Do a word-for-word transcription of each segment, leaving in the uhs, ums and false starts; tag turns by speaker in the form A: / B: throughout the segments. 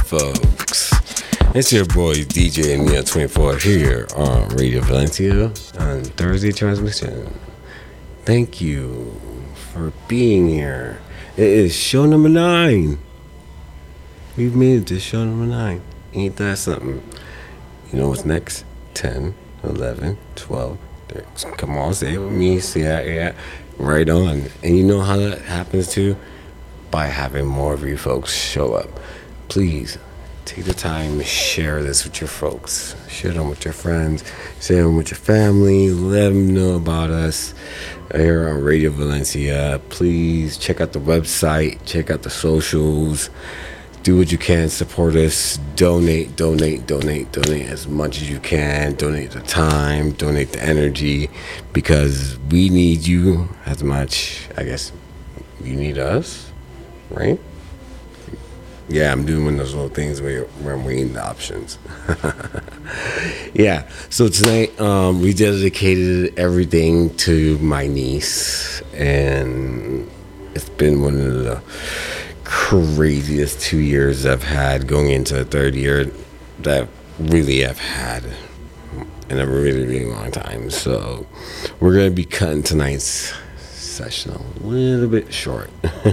A: folks. It's your boy D J Neo twenty-four here on Radio Valencia on Thursday transmission. Thank you for being here. It is show number nine. We've made it to show number nine. Ain't that something? You know what's next? ten, eleven, twelve. Come on, say it with me. Say that, yeah. Right on. And you know how that happens too? By having more of you folks show up. Please take the time to share this with your folks. Share them with your friends. Share them with your family. Let them know about us here on Radio Valencia. Please check out the website. Check out the socials. Do what you can. Support us. Donate, donate, donate, donate as much as you can. Donate the time. Donate the energy. Because we need you as much. I guess you need us. Right? Yeah, I'm doing one of those little things where, where I'm weighing the options. Yeah, so tonight um, we dedicated everything to my niece, and it's been one of the craziest two years I've had, going into the third year that really I've had in a really, really long time. So we're going to be cutting tonight's session a little bit short.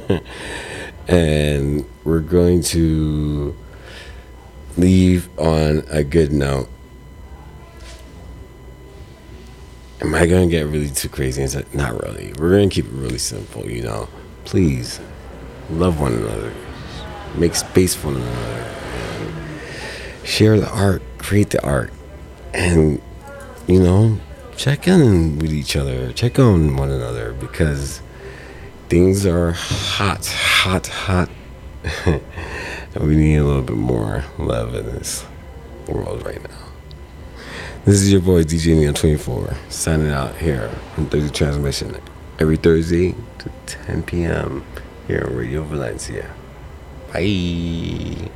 A: And we're going to leave on a good note. Am I going to get really too crazy? It's like, not really. We're going to keep it really simple, you know. Please, love one another. Make space for one another. And share the art. Create the art. And, you know, check in with each other. Check on one another, because things are hot, hot, hot. And we need a little bit more love in this world right now. This is your boy D J Neo twenty-four signing out here on Thursday Transmission every Thursday to ten p.m. here on Radio Valencia. Bye.